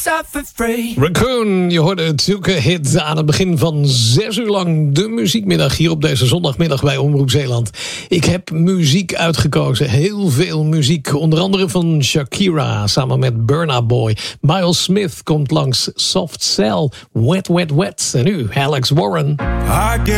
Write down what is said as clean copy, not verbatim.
set free. Raccoon, je hoorde het zulke hit aan het begin van 6 uur lang de muziekmiddag hier op deze zondagmiddag bij Omroep Zeeland. Ik heb muziek uitgekozen, heel veel muziek, onder andere van Shakira samen met Burna Boy. Miles Smith komt langs, Soft Cell, Wet Wet Wet en nu Alex Warren. I